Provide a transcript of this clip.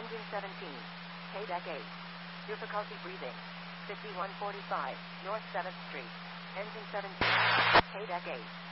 Engine 17. KDEC 8. Difficulty breathing. 5145, North 7th Street. Engine 17. KDEC 8.